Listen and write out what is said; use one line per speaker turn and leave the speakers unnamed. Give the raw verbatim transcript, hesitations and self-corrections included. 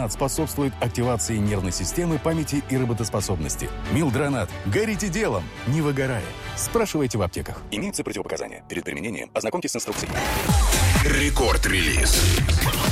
Милдронат способствует активации нервной системы, памяти и работоспособности. Милдронат. Горите делом, не выгорая. Спрашивайте в аптеках. Имеются противопоказания. Перед применением ознакомьтесь с инструкцией.
Рекорд-релиз.